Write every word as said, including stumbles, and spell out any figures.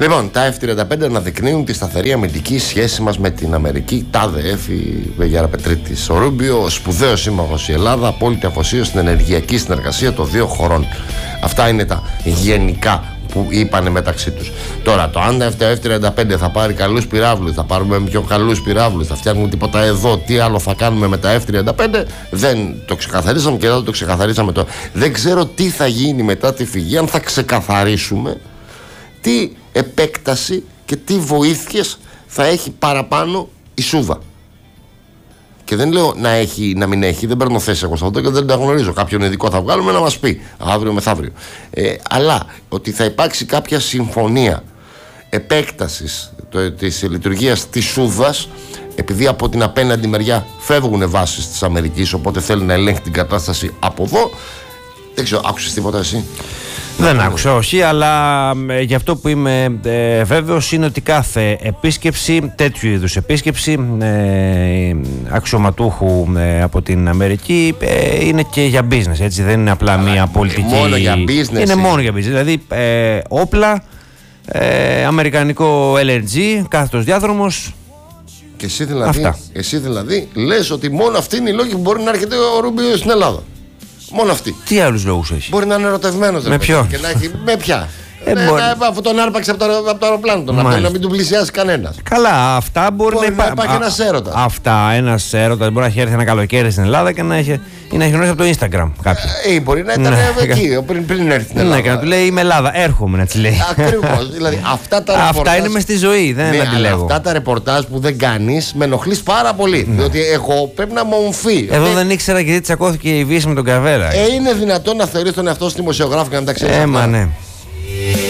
Λοιπόν, τα εφ τριάντα πέντε αναδεικνύουν τη σταθερή αμυντική σχέση μας με την Αμερική. Τάδε έφη Βεγιαραπετρίτης. Ο Ρούμπιο, σπουδαίο σύμμαχος η Ελλάδα, απόλυτη αφοσίωση στην ενεργειακή συνεργασία των δύο χωρών. Αυτά είναι τα γενικά που είπανε μεταξύ τους. Τώρα, το αν το εφ τριάντα πέντε θα πάρει καλούς πυράβλους, θα πάρουμε πιο καλούς πυράβλους, θα φτιάχνουμε τίποτα εδώ, τι άλλο θα κάνουμε με τα εφ τριάντα πέντε, δεν το ξεκαθαρίσαμε και εδώ το ξεκαθαρίσαμε τώρα. Δεν ξέρω τι θα γίνει μετά τη φυγή, αν θα ξεκαθαρίσουμε τι επέκταση και τι βοήθειες θα έχει παραπάνω η Σούβα. Και δεν λέω να έχει, να μην έχει, δεν παίρνω θέση εγώ σε αυτό και δεν τα γνωρίζω. Κάποιον ειδικό θα βγάλουμε να μας πει αύριο μεθαύριο. Ε, αλλά ότι θα υπάρξει κάποια συμφωνία επέκτασης το, της λειτουργίας της Σούβας, επειδή από την απέναντι μεριά φεύγουν βάσεις της Αμερικής, οπότε θέλει να ελέγχει την κατάσταση από εδώ. Δεν ξέρω, άκουσες τίποτα εσύ? Δεν άκουσα, όχι, αλλά ε, γι' αυτό που είμαι ε, βέβαιος είναι ότι κάθε επίσκεψη, τέτοιου είδους επίσκεψη ε, αξιωματούχου ε, από την Αμερική ε, είναι και για business, έτσι, δεν είναι απλά αλλά μια πολιτική. Μόνο για business. Είναι, είναι μόνο για business, δηλαδή ε, όπλα, ε, αμερικανικό ελ εν τζι, κάθετος διάδρομος. Και εσύ δηλαδή, εσύ δηλαδή λες ότι μόνο αυτή είναι η λόγη που μπορεί να έρχεται ο Ρούμπιο στην Ελλάδα. Μόνο αυτή. Τι άλλους λόγους έχει? Μπορεί να είναι ερωτευμένος. Με ποιον? Και να έχει, με ποια? Ε, να, μπορεί... να, αφού τον άρπαξε από το, από το αεροπλάνο, τον να μην του πλησιάσει κανένας. Καλά, αυτά μπορεί, μπορεί να υπάρχει. Υπάρχει ένας έρωτας. Αυτά, ένας έρωτας μπορεί να έχει έρθει ένα καλοκαίρι στην Ελλάδα και να έχει, ή να έχει γνωρίσει από το Instagram κάποιον. Ε, μπορεί να ήταν εκεί, πριν, πριν έρθει στην Ελλάδα. Ναι, και να του λέει είμαι Ελλάδα, έρχομαι να τη λέει. Ακριβώς. Δηλαδή, αυτά τα ρεπορτάζ. Αυτά είναι μες στη ζωή, δεν ναι, αντιλέγω. Αυτά τα ρεπορτάζ που δεν κάνεις με ενοχλείς πάρα πολύ. Ναι. Διότι εγώ πρέπει να μομφεί. Εδώ ε, δεν ήξερα γιατί τσακώθηκε η Βύση με τον Καβέρα. Ε, είναι δυνατόν να θεωρείς τον εαυτό σου δημοσιογράφο και να τα ξέρεις? Ε, μα ναι.